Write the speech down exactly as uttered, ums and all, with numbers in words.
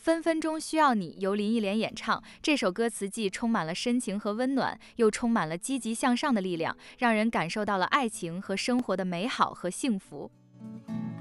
分分钟需要你由林忆莲演唱，这首歌词既充满了深情和温暖，又充满了积极向上的力量，让人感受到了爱情和生活的美好和幸福。